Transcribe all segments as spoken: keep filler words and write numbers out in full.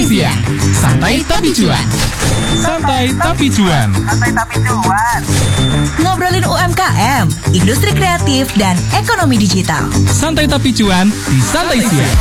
Santai Siang, santai tapi cuan. Santai tapi cuan. Santai tapi cuan. Ngobrolin U M K M, industri kreatif dan ekonomi digital. Santai tapi cuan di Santai Siang.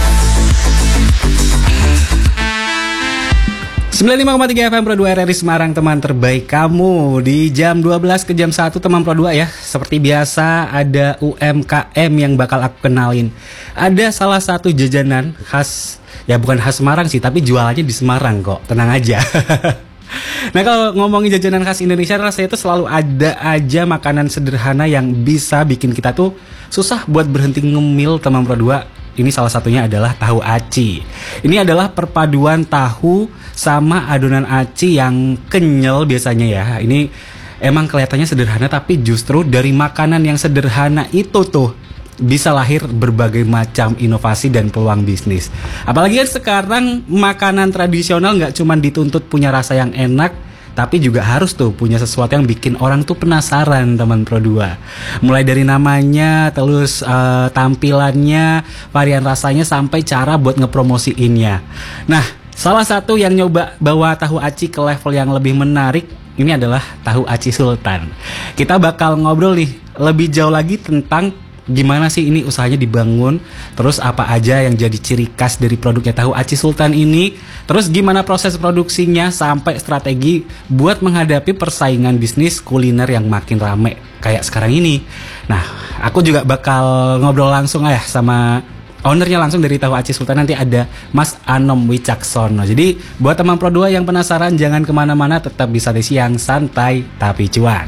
sembilan puluh lima koma tiga F M Pro dua R R I Semarang, teman terbaik kamu. Di jam dua belas ke jam satu teman Pro dua ya. Seperti biasa ada U M K M yang bakal aku kenalin. Ada salah satu jajanan khas, ya bukan khas Semarang sih, tapi jualannya di Semarang kok, tenang aja. Nah, kalau ngomongin jajanan khas Indonesia, rasanya itu selalu ada aja makanan sederhana yang bisa bikin kita tuh susah buat berhenti ngemil, teman Pro dua. Ini salah satunya adalah tahu aci. Ini adalah perpaduan tahu sama adonan aci yang kenyal biasanya ya. Ini emang kelihatannya sederhana, tapi justru dari makanan yang sederhana itu tuh bisa lahir berbagai macam inovasi dan peluang bisnis. Apalagi kan sekarang makanan tradisional nggak cuma dituntut punya rasa yang enak, tapi juga harus tuh punya sesuatu yang bikin orang tuh penasaran, teman Pro dua. Mulai dari namanya, terus uh, tampilannya, varian rasanya, sampai cara buat ngepromosiinnya. Nah, salah satu yang nyoba bawa tahu aci ke level yang lebih menarik, ini adalah tahu aci Sultan. Kita bakal ngobrol nih lebih jauh lagi tentang gimana sih ini usahanya dibangun, terus apa aja yang jadi ciri khas dari produknya tahu aci Sultan ini, terus gimana proses produksinya, sampai strategi buat menghadapi persaingan bisnis kuliner yang makin rame kayak sekarang ini. Nah, aku juga bakal ngobrol langsung ya sama ownernya langsung dari tahu aci Sultan. Nanti ada Mas Anom Wicaksono. Jadi buat teman Pro dua yang penasaran, jangan kemana-mana, tetap di Santai Siang, santai tapi cuan.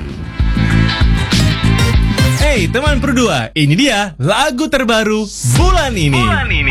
Hey teman Pro dua, ini dia lagu terbaru bulan ini. Bulan ini.